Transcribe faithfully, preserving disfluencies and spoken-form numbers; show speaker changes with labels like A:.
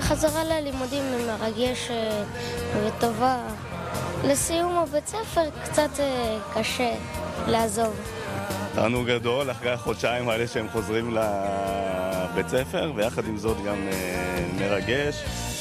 A: החזרה ללימודים מרגש וטובה. לסיום הבית ספר קצת קשה לעזוב.
B: תענוג גדול אחרי החודשיים האלה שהם חוזרים לבית ספר, ויחד עם זאת גם מרגש.